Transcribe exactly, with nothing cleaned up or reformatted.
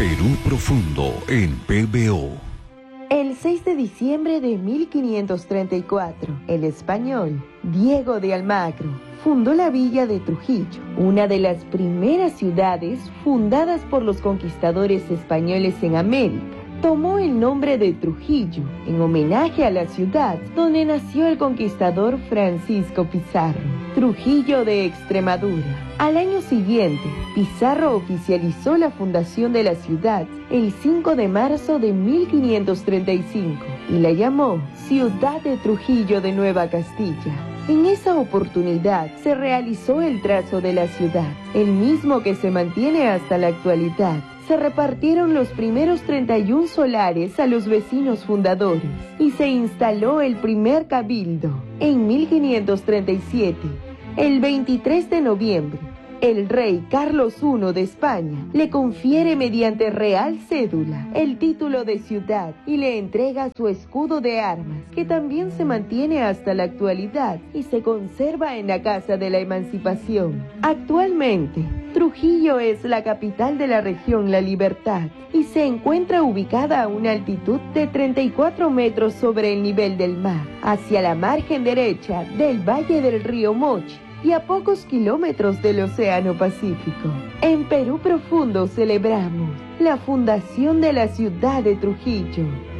Perú Profundo en P B O. El seis de diciembre de mil quinientos treinta y cuatro, el español Diego de Almagro fundó la villa de Trujillo, una de las primeras ciudades fundadas por los conquistadores españoles en América. Tomó el nombre de Trujillo en homenaje a la ciudad donde nació el conquistador Francisco Pizarro, Trujillo de Extremadura. Al año siguiente, Pizarro oficializó la fundación de la ciudad el cinco de marzo de mil quinientos treinta y cinco y la llamó Ciudad de Trujillo de Nueva Castilla. En esa oportunidad se realizó el trazo de la ciudad, el mismo que se mantiene hasta la actualidad. Se repartieron los primeros treinta y un solares a los vecinos fundadores y se instaló el primer cabildo. En mil quinientos treinta y siete, el veintitrés de noviembre, el rey Carlos primero de España le confiere mediante real cédula el título de ciudad y le entrega su escudo de armas, que también se mantiene hasta la actualidad y se conserva en la Casa de la Emancipación. Actualmente, Trujillo es la capital de la región La Libertad y se encuentra ubicada a una altitud de treinta y cuatro metros sobre el nivel del mar, hacia la margen derecha del valle del río Mochi y a pocos kilómetros del Océano Pacífico. En Perú Profundo celebramos la fundación de la ciudad de Trujillo.